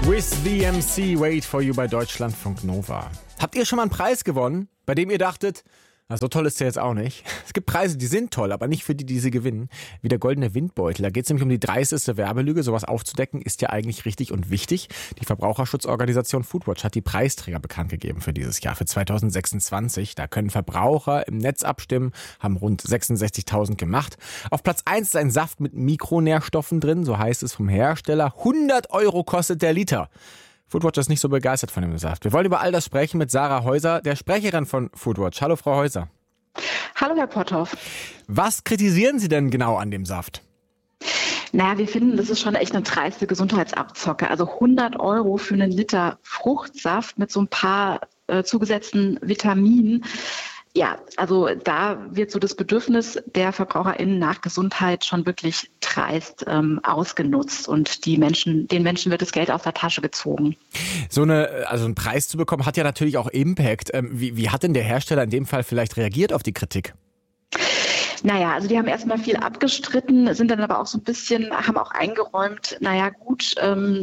With the MC, Wait for You bei Deutschlandfunk Nova. Habt ihr schon mal einen Preis gewonnen, bei dem ihr dachtet, na, so toll ist der jetzt auch nicht? Es gibt Preise, die sind toll, aber nicht für die sie gewinnen. Wie der Goldene Windbeutel. Da geht es nämlich um die dreisteste Werbelüge. Sowas aufzudecken ist ja eigentlich richtig und wichtig. Die Verbraucherschutzorganisation Foodwatch hat die Preisträger bekannt gegeben für dieses Jahr, für 2026. Da können Verbraucher im Netz abstimmen, haben rund 66.000 gemacht. Auf Platz 1 ist ein Saft mit Mikronährstoffen drin, so heißt es vom Hersteller. 100 € kostet der Liter. Foodwatch ist nicht so begeistert von dem Saft. Wir wollen über all das sprechen mit Sarah Heuser, der Sprecherin von Foodwatch. Hallo, Frau Heuser. Hallo, Herr Potthoff. Was kritisieren Sie denn genau an dem Saft? Naja, wir finden, das ist schon echt eine dreiste Gesundheitsabzocke. Also 100 € für einen Liter Fruchtsaft mit so ein paar zugesetzten Vitaminen. Ja, also da wird so das Bedürfnis der VerbraucherInnen nach Gesundheit schon wirklich dreist ausgenutzt und den Menschen wird das Geld aus der Tasche gezogen. Also einen Preis zu bekommen, hat ja natürlich auch Impact. Wie hat denn der Hersteller in dem Fall vielleicht reagiert auf die Kritik? Naja, also die haben erstmal viel abgestritten, sind dann aber auch so ein bisschen, haben auch eingeräumt, naja gut,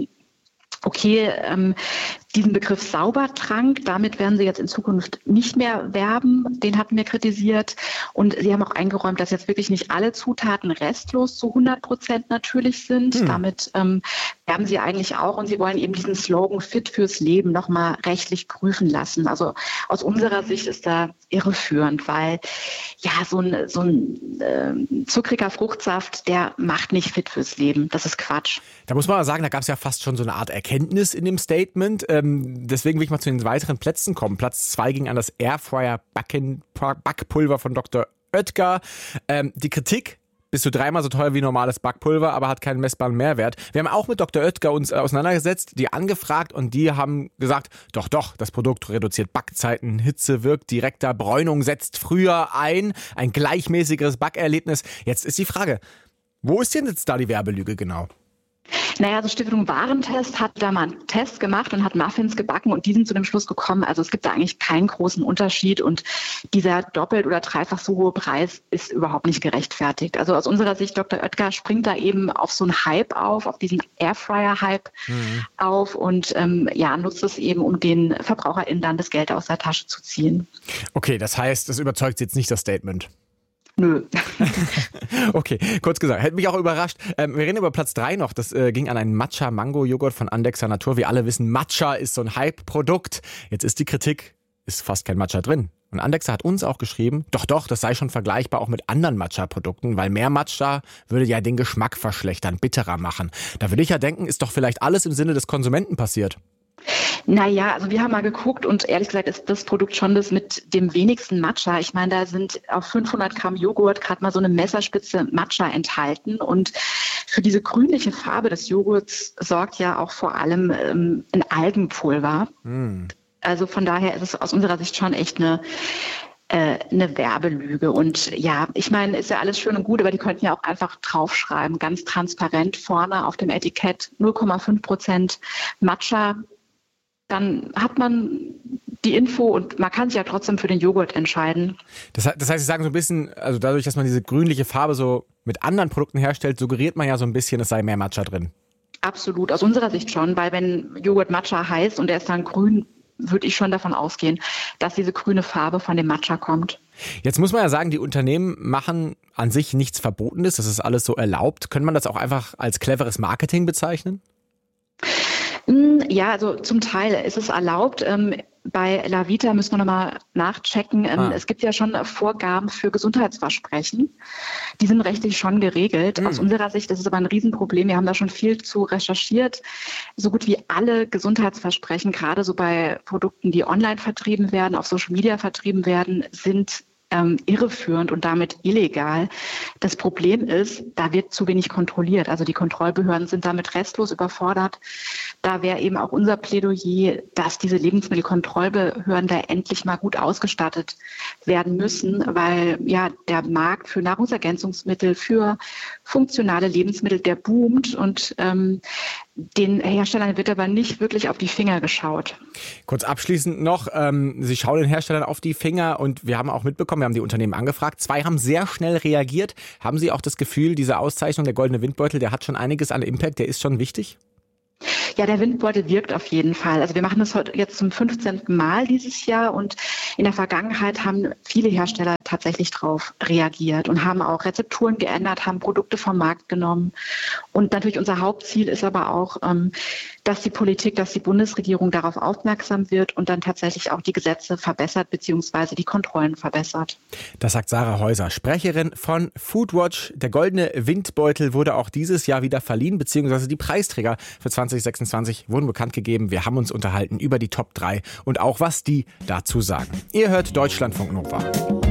diesen Begriff Saubertrank, damit werden sie jetzt in Zukunft nicht mehr werben. Den hatten wir kritisiert. Und sie haben auch eingeräumt, dass jetzt wirklich nicht alle Zutaten restlos zu 100% natürlich sind. Damit werben sie eigentlich auch. Und sie wollen eben diesen Slogan Fit fürs Leben nochmal rechtlich prüfen lassen. Also aus unserer Sicht ist da irreführend, weil ja so ein zuckriger Fruchtsaft, der macht nicht fit fürs Leben. Das ist Quatsch. Da muss man mal sagen, da gab es ja fast schon so eine Art Erkenntnis in dem Statement. Deswegen will ich mal zu den weiteren Plätzen kommen. Platz 2 ging an das Airfryer Backpulver von Dr. Oetker. Die Kritik: bist du 3-mal so teuer wie normales Backpulver, aber hat keinen messbaren Mehrwert. Wir haben auch mit Dr. Oetker uns auseinandergesetzt, die angefragt, und die haben gesagt, doch, das Produkt reduziert Backzeiten, Hitze wirkt direkter, Bräunung setzt früher ein gleichmäßigeres Backerlebnis. Jetzt ist die Frage, wo ist denn jetzt da die Werbelüge genau? Naja, also Stiftung Warentest hat da mal einen Test gemacht und hat Muffins gebacken und die sind zu dem Schluss gekommen, also es gibt da eigentlich keinen großen Unterschied und dieser doppelt oder dreifach so hohe Preis ist überhaupt nicht gerechtfertigt. Also aus unserer Sicht, Dr. Oetker springt da eben auf so einen Hype auf diesen Airfryer-Hype auf und nutzt es eben, um den VerbraucherInnen dann das Geld aus der Tasche zu ziehen. Okay, das heißt, es überzeugt jetzt nicht das Statement. Nö. Okay, kurz gesagt, hätte mich auch überrascht. Wir reden über Platz 3 noch. Das ging an einen Matcha-Mango-Joghurt von Andexer Natur. Wir alle wissen, Matcha ist so ein Hype-Produkt. Jetzt ist die Kritik, ist fast kein Matcha drin. Und Andexer hat uns auch geschrieben, doch, das sei schon vergleichbar auch mit anderen Matcha-Produkten, weil mehr Matcha würde ja den Geschmack verschlechtern, bitterer machen. Da würde ich ja denken, ist doch vielleicht alles im Sinne des Konsumenten passiert. Naja, also wir haben mal geguckt und ehrlich gesagt ist das Produkt schon das mit dem wenigsten Matcha. Ich meine, da sind auf 500 Gramm Joghurt gerade mal so eine Messerspitze Matcha enthalten und für diese grünliche Farbe des Joghurts sorgt ja auch vor allem ein Algenpulver. Also von daher ist es aus unserer Sicht schon echt eine Werbelüge. Und ja, ich meine, ist ja alles schön und gut, aber die könnten ja auch einfach draufschreiben, ganz transparent vorne auf dem Etikett 0,5% Matcha. Dann hat man die Info und man kann sich ja trotzdem für den Joghurt entscheiden. Das heißt, Sie sagen so ein bisschen, also dadurch, dass man diese grünliche Farbe so mit anderen Produkten herstellt, suggeriert man ja so ein bisschen, es sei mehr Matcha drin. Absolut, aus unserer Sicht schon, weil wenn Joghurt Matcha heißt und der ist dann grün, würde ich schon davon ausgehen, dass diese grüne Farbe von dem Matcha kommt. Jetzt muss man ja sagen, die Unternehmen machen an sich nichts Verbotenes, das ist alles so erlaubt. Könnte man das auch einfach als cleveres Marketing bezeichnen? Ja, also zum Teil ist es erlaubt. Bei LaVita müssen wir nochmal nachchecken. Es gibt ja schon Vorgaben für Gesundheitsversprechen. Die sind rechtlich schon geregelt. Aus unserer Sicht ist es aber ein Riesenproblem. Wir haben da schon viel zu recherchiert. So gut wie alle Gesundheitsversprechen, gerade so bei Produkten, die online vertrieben werden, auf Social Media vertrieben werden, sind irreführend und damit illegal. Das Problem ist, da wird zu wenig kontrolliert. Also die Kontrollbehörden sind damit restlos überfordert. Da wäre eben auch unser Plädoyer, dass diese Lebensmittelkontrollbehörden da endlich mal gut ausgestattet werden müssen, weil ja der Markt für Nahrungsergänzungsmittel, für funktionale Lebensmittel, der boomt und den Herstellern wird aber nicht wirklich auf die Finger geschaut. Kurz abschließend noch, Sie schauen den Herstellern auf die Finger und wir haben auch mitbekommen, wir haben die Unternehmen angefragt. 2 haben sehr schnell reagiert. Haben Sie auch das Gefühl, diese Auszeichnung, der Goldene Windbeutel, der hat schon einiges an Impact, der ist schon wichtig? Ja, der Windbeutel wirkt auf jeden Fall. Also wir machen das heute jetzt zum 15. Mal dieses Jahr und in der Vergangenheit haben viele Hersteller tatsächlich darauf reagiert und haben auch Rezepturen geändert, haben Produkte vom Markt genommen. Und natürlich unser Hauptziel ist aber auch, dass die Politik, dass die Bundesregierung darauf aufmerksam wird und dann tatsächlich auch die Gesetze verbessert bzw. die Kontrollen verbessert. Das sagt Sarah Heuser, Sprecherin von Foodwatch. Der goldene Windbeutel wurde auch dieses Jahr wieder verliehen, beziehungsweise die Preisträger für 2026 wurden bekannt gegeben. Wir haben uns unterhalten über die Top 3 und auch, was die dazu sagen. Ihr hört Deutschlandfunk Nova.